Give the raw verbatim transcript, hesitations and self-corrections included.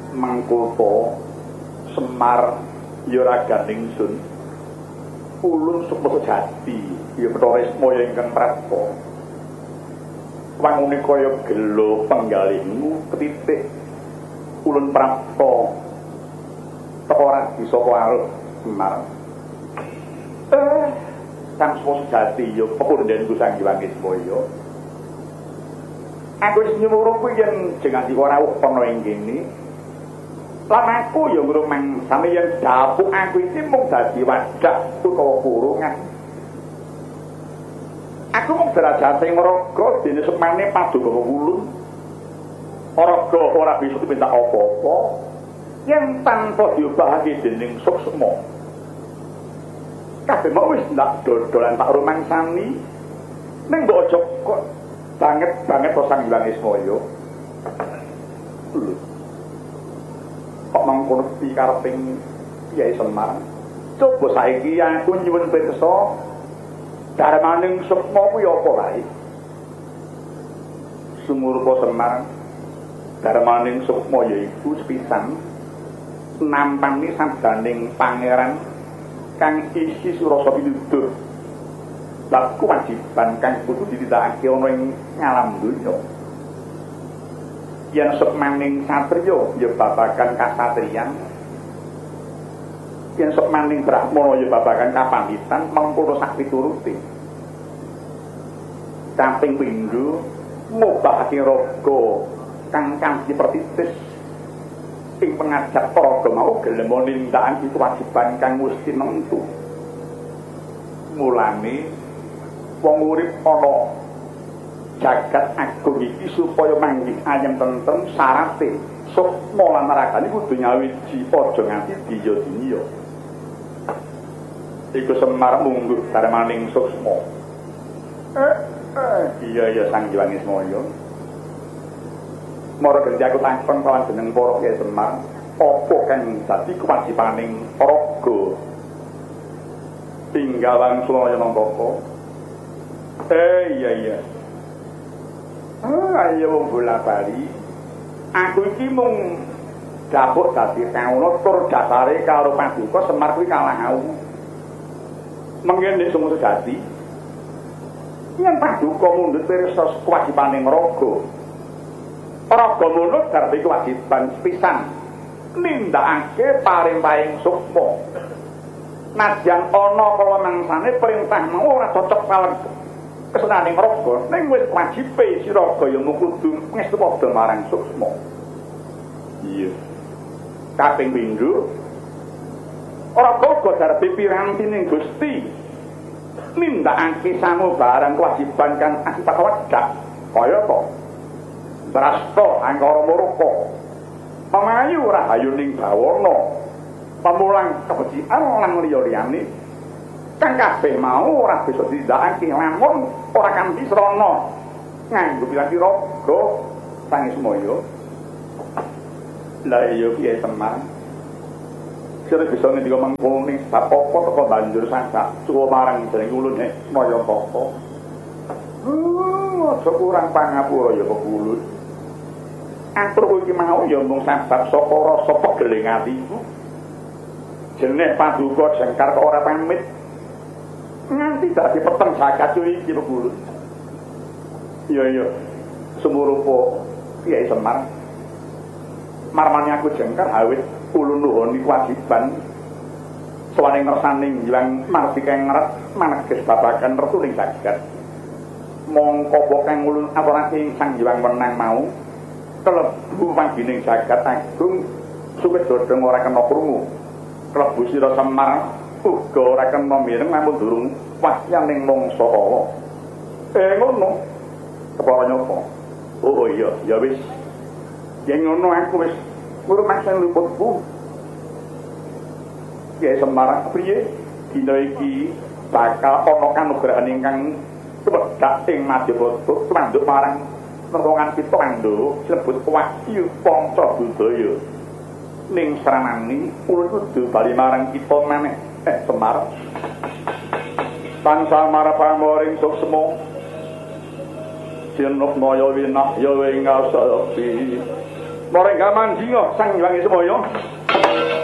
mangkulpa Semar ya raga ningsun ulun Sukma Jati ya Petoresmo ya ingkang prapta wangune kaya gelo penggalihmu ketitik ulun prapta teko ora bisa karo Semar eh Kang Sukma Jati ya pepundhenku Sang Hyang Wismaya aku wis nyuwun kuwi yen jeneng ora ana ing kene lan aku ya ngrumeng sampeyan dapuk aku iki mung dadi wadah utawa kurungan aku mung derajate ngraga dene semane paduka wulun raga ora bisa minta apa-apa yen tanpa diobahake dening Suksma kabeh mau wis ndak dodolan tak rumangsani ning mbok aja kok banget banget to Sang Hyang Wismaya lho kok mangkono pikareping Kyai Semar coba saiki aku nyuwun pirsa darmaning Suksma kuwi apa wae sumurpa Semar darmaning Suksma yaiku sepisan nampani sabdaning pangeran kang isi surasa pinuduh lan kewajiban kang kudu ditindakake ana ing ngalam donya yen sukmaning satriya ya babagan kasatriyan yen sukmaning brahmana ya babagan kapamitan mengkono sak pituruté samping pindho ngobahake raga kang kanthi pertitis ing pengajak paraga mau gelem nindakake kewajiban kang mesti nentu mulane wong urip ana jagat agung iki supaya manggih ayem tentrem syarate Sukma lan ragane kudu nyawiji aja nganti diya-diya iku Semar mungguh darmaning Suksma eh, eh iya ya Sang Hyang Wismaya mara ganti aku takon kawan jeneng para Kyai Semar apa kang dadi kewajibaning raga tinggalan Sulaya Nantaka eh iya iya ah ayo wong bola bali aku iki mung dapuk dadi kawula tur dasare karo paduka Semar kuwi kalah aku mengene sumur dadi yen paduka mundhut pirsa kewajibaning raga raga munut dadi kewajiban sepisan nindakake paring-paring Sukma nadyan ana kala mangsane perintah mau ora cocok kalian kesenaning raga ning wis wajibe si raga ya mung kudu ngestu padha marang Suksma iya kaping pindho raga uga darbe pirantining Gusti nindakake samubarang kewajiban kang akibat wedak kaya to Drasta angkara murka pamayu rahayuning bawana pamulang kabecikan lan liya-liyane kang kabeh mau ora bisa ditindakake lamun ora kanthi srana nganggo piranti raga Sang Wismaya la iya Kyai Semar sira bisa ngendika mangkono ning bab apa teko banjur sasak suwa marang jeneng ulun nek Maya Tata aja kurang pangapura ya kepulun atur iki mau ya mung sabab saka rasa pegeling atiku jeneng paduka jengkar kok ora pamit nganti dadi peteng jagat iki kepulun iya iya sumurupa Kyai Semar marmane aku jengkar awit ulun nuhoni kewajiban sawaning ngersaning Hyang Martika ngret maneges babagan retuning jagat mongko kang ulun aturake Sang Hyang Wenang mau kelebu pangining jagat agung suwit dodong ora kena krungu klebu sira Semar uga ora kena mireng namun durung wahyaning mangsa ala eh ngono kepara nyapa oh iya ya wis yen ngono aku wis ngrumaksa luputku Kyai Semar priye dina iki bakal ana kanugrahan ingkang wedhak ing Madyapada manduk marang nengkongan kita Pandhawa sinebut wahyu panca budaya ning sranani ulun kudu bali marang kita maneh eh Semar tansah marapamoring Suksma Sinuk Maya winah ya ing ngasapi Morengga manjinga sang Hyang Semaya.